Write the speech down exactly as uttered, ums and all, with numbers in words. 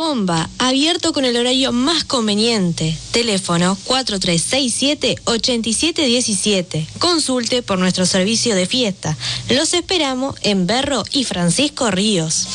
bomba, abierto con el horario más conveniente. Teléfono cuatro tres seis siete, ocho siete uno siete. Consulte por nuestro servicio de fiesta. Los esperamos en Berro y Francisco Ríos.